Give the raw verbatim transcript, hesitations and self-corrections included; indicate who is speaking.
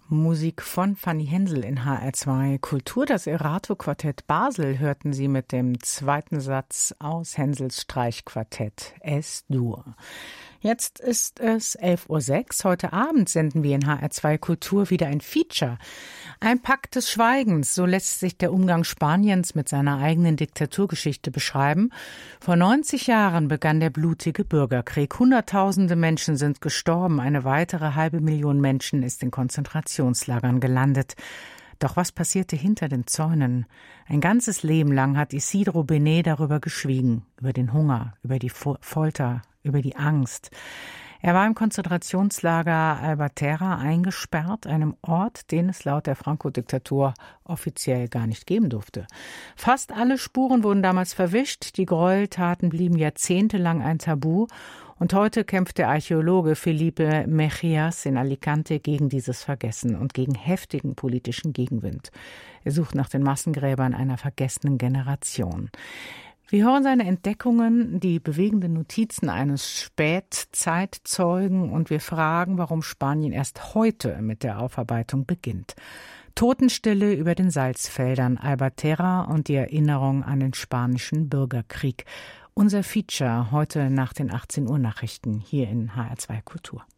Speaker 1: Musik von Fanny Hensel in H R zwei Kultur. Das Erato-Quartett Basel hörten Sie mit dem zweiten Satz aus Hensels Streichquartett Es-Dur. Jetzt ist es elf Uhr sechs. Heute Abend senden wir in H R zwei Kultur wieder ein Feature. Ein Pakt des Schweigens, so lässt sich der Umgang Spaniens mit seiner eigenen Diktaturgeschichte beschreiben. Vor neunzig Jahren begann der blutige Bürgerkrieg. Hunderttausende Menschen sind gestorben. Eine weitere halbe Million Menschen ist in Konzentrationslagern gelandet. Doch was passierte hinter den Zäunen? Ein ganzes Leben lang hat Isidro Benet darüber geschwiegen, über den Hunger, über die Folter, über die Angst. Er war im Konzentrationslager Albatera eingesperrt, einem Ort, den es laut der Franco-Diktatur offiziell gar nicht geben durfte. Fast alle Spuren wurden damals verwischt, die Gräueltaten blieben jahrzehntelang ein Tabu. Und heute kämpft der Archäologe Felipe Mejías in Alicante gegen dieses Vergessen und gegen heftigen politischen Gegenwind. Er sucht nach den Massengräbern einer vergessenen Generation. Wir hören seine Entdeckungen, die bewegenden Notizen eines Spätzeitzeugen und wir fragen, warum Spanien erst heute mit der Aufarbeitung beginnt. Totenstille über den Salzfeldern Albatera und die Erinnerung an den spanischen Bürgerkrieg. Unser Feature heute nach den achtzehn Uhr Nachrichten hier in H R zwei Kultur.